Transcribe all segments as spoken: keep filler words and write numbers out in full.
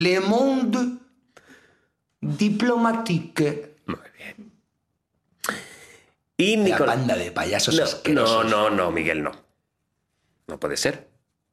Le Monde Diplomatique. Muy bien. Y La Nicol... banda de payasos no, asquerosos. no, no, no, Miguel, no. No puede ser.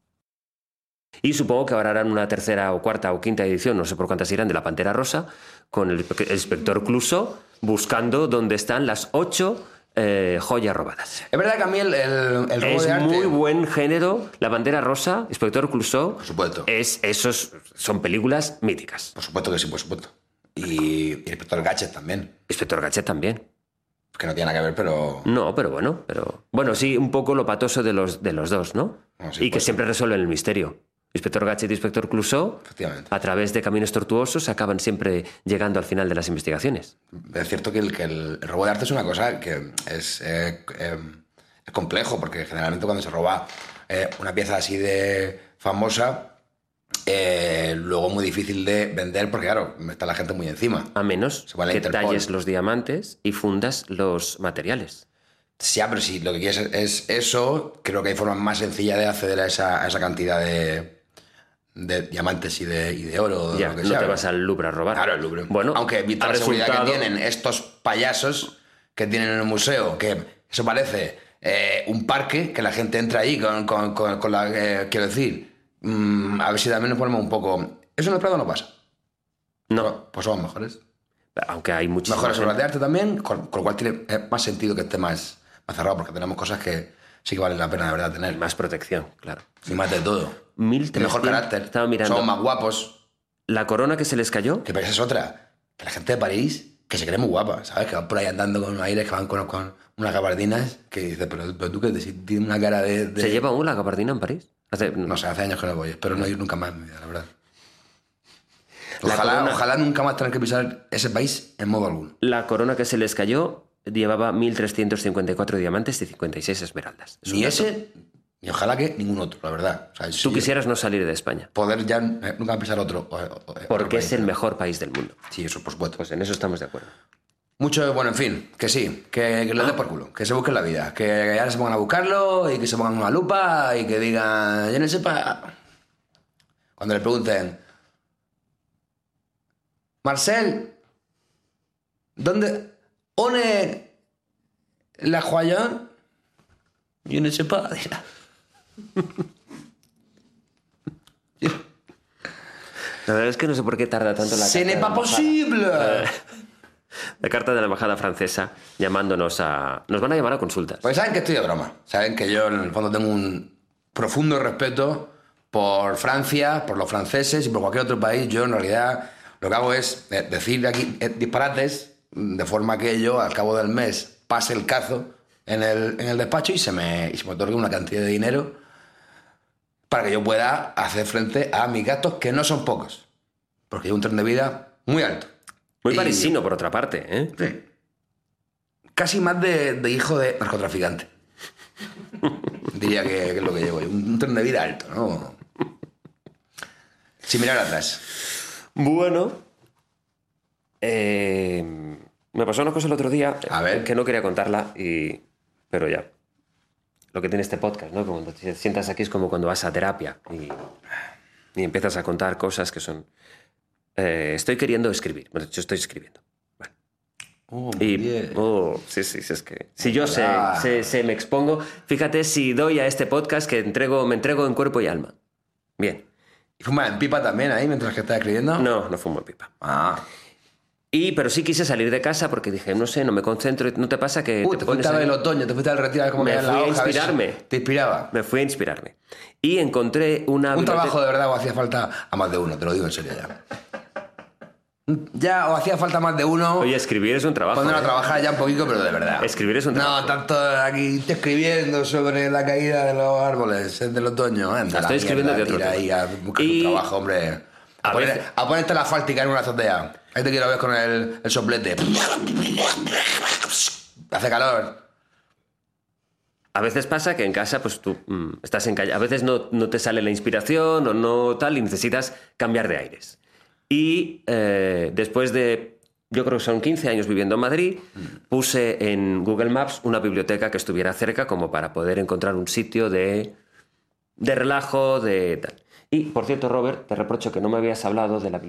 Y supongo que ahora harán una tercera o cuarta o quinta edición, no sé por cuántas irán, de La Pantera Rosa, con el, el inspector Clouseau buscando dónde están las ocho eh, joyas robadas. Es verdad que a mí el, el, el robo Es de arte... muy buen género. La Pantera Rosa, inspector Clouseau. Por supuesto. Es, esos son películas míticas. Por supuesto que sí, por supuesto. Y, y el inspector Gadget también. Inspector Gadget también. Que no tiene nada que ver, pero... No, pero bueno, pero bueno, sí, un poco lo patoso de los, de los dos, ¿no? No, sí, y que pues, siempre resuelven el misterio. Inspector Gadget y Inspector Clouseau, Efectivamente. a través de caminos tortuosos, acaban siempre llegando al final de las investigaciones. Es cierto que el, que el, el robo de arte es una cosa que es, eh, eh, es complejo, porque generalmente cuando se roba eh, una pieza así de famosa, eh, luego muy difícil de vender, porque claro, está la gente muy encima. A menos Se va a la que Interpol. talles los diamantes y fundas los materiales. Sí, pero si lo que quieres es eso, creo que hay formas más sencillas de acceder a esa, a esa cantidad de, de diamantes y de, y de oro. Ya, lo que no sea, te ¿no? vas al Louvre a robar. Claro, el Louvre. Bueno, aunque visto ha la seguridad resultado- que tienen estos payasos que tienen en el museo, que eso parece eh, un parque, que la gente entra ahí con, con, con, con la... Eh, quiero decir, mmm, a ver si también nos ponemos un poco... Eso en el Prado no pasa. No, Pues somos mejores. aunque hay muchísimas... Mejores obras de arte también, con, con lo cual tiene eh, más sentido que esté más, más cerrado, porque tenemos cosas que sí que valen la pena de verdad tener. Más protección, claro. Y más de todo. mil Y mejor trescientos carácter. Estaba mirando. Somos más guapos. La corona que se les cayó. Que esa es otra. Que la gente de París, que se cree muy guapa, ¿sabes? Que van por ahí andando con unos aires, que van con, con unas gabardinas, que dices, pero, pero tú que te, si tienes una cara de... de- ¿Se lleva aún la gabardina en París? Hace... No sé, hace años que no voy, espero no ir nunca más en mi vida, la verdad. La Ojalá, corona- ojalá nunca más tener que pisar ese país en modo alguno. La corona que se les cayó llevaba mil trescientos cincuenta y cuatro diamantes y cincuenta y seis esmeraldas. Es un Ni dato. ese, ni ojalá que ningún otro, la verdad. O sea, Tú si quisieras no salir de España, poder ya eh, nunca pisar otro. o- o- otro porque país. es el mejor país del mundo. Sí, eso por supuesto. Pues en eso estamos de acuerdo. Mucho, bueno, en fin, que sí, que, que le dé por culo, que se busquen la vida, que ahora se pongan a buscarlo y que se pongan una lupa y que digan, yo no sepa. Cuando le pregunten, Marcel, ¿dónde? ¿One la joya? Yo no sepa. dirá. La verdad es que no sé por qué tarda tanto la ¡Ce carta n'est de pas la embajada. possible! La carta de la embajada francesa llamándonos a... Nos van a llamar a consultas. Pues saben que estoy de broma. Saben que yo en el fondo tengo un profundo respeto por Francia, por los franceses y por cualquier otro país. Yo en realidad lo que hago es eh, decir aquí eh, disparates de forma que yo al cabo del mes pase el cazo en el, en el despacho y se, me, y se me otorgue una cantidad de dinero para que yo pueda hacer frente a mis gastos, que no son pocos. Porque llevo un tren de vida muy alto. Muy Y- parisino, por otra parte, ¿eh? Sí. Casi más de, de hijo de narcotraficante. Diría que, que es lo que llevo. Un, un tren de vida alto, ¿no? Sin mirar atrás. Bueno, eh, me pasó una cosa el otro día A ver. que no quería contarla, y, pero ya. Lo que tiene este podcast, ¿no? Cuando te sientas aquí es como cuando vas a terapia y, y empiezas a contar cosas que son... Eh, estoy queriendo escribir. Bueno, yo estoy escribiendo. Bueno. Oh, Y, bien. oh, sí, sí, sí, es que... Si yo sé, Ah. sé, sé, me expongo, fíjate si doy a este podcast que entrego, me entrego en cuerpo y alma. Bien. ¿Y fumas en pipa también ahí mientras que estás escribiendo? No, no fumo pipa. Ah. Y, pero sí quise salir de casa porque dije, no sé, no me concentro. ¿No te pasa que Uy, te te pones fuiste a ver ahí? el otoño, te fuiste al retiro a ver cómo Me caía la fui a hoja. ver si inspirarme. Te inspiraba. Me fui a inspirarme. Y encontré una... Un biblioteca- trabajo de verdad o hacía falta a más de uno, te lo digo en serio ya. Ya, o hacía falta más de uno. Oye, escribir es un trabajo. Cuando uno ¿eh? trabajar ya un poquito, pero de verdad. Escribir es un No, trabajo. tanto aquí estoy escribiendo sobre la caída de los árboles es del otoño. Anda, Estoy la escribiendo mierda, de otro tira ahí tema. a buscar Y- un trabajo, hombre. A, A poner- veces- a ponerte la fáltica en una azotea. Ahí te quiero ver con el, el soplete. Hace calor. A veces pasa que en casa, pues tú mm, estás en calle. A veces no, no te sale la inspiración o no tal y necesitas cambiar de aires. Y eh, después de, yo creo que son quince años viviendo en Madrid, puse en Google Maps una biblioteca que estuviera cerca como para poder encontrar un sitio de, de relajo, de tal. Y, por cierto, Robert, te reprocho que no me habías hablado de la